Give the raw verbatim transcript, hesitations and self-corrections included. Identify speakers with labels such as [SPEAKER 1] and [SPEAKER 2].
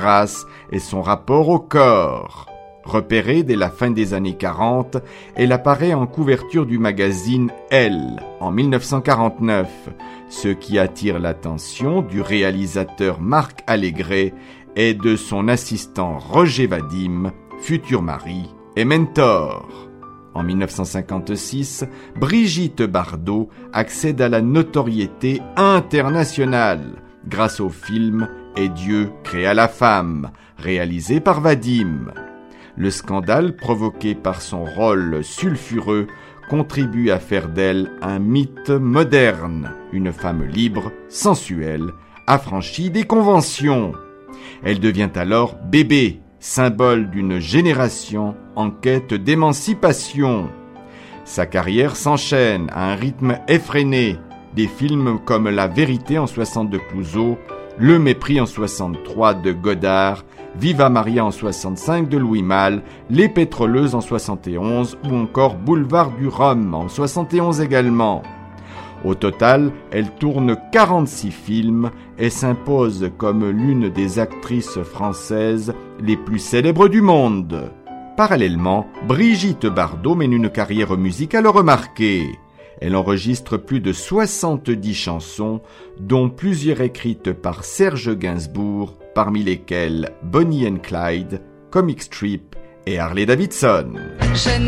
[SPEAKER 1] grâce et son rapport au corps. Repérée dès la fin des années quarante, elle apparaît en couverture du magazine Elle en dix-neuf cent quarante-neuf, ce qui attire l'attention du réalisateur Marc Allégret et de son assistant Roger Vadim, futur mari et mentor. En dix-neuf cent cinquante-six, Brigitte Bardot accède à la notoriété internationale grâce au film « Et Dieu créa la femme », réalisé par Vadim. Le scandale provoqué par son rôle sulfureux contribue à faire d'elle un mythe moderne, une femme libre, sensuelle, affranchie des conventions. Elle devient alors bébé, symbole d'une génération en quête d'émancipation. Sa carrière s'enchaîne à un rythme effréné. Des films comme La Vérité en soixante de Clouzot, Le Mépris en soixante-trois de Godard, Viva Maria en soixante-cinq de Louis Malle, Les Pétroleuses en soixante et onze ou encore Boulevard du Rhum en soixante et onze également. Au total, elle tourne quarante-six films et s'impose comme l'une des actrices françaises les plus célèbres du monde. Parallèlement, Brigitte Bardot mène une carrière musicale remarquée. Elle enregistre plus de soixante-dix chansons, dont plusieurs écrites par Serge Gainsbourg, parmi lesquelles Bonnie and Clyde, Comic Strip et Harley Davidson.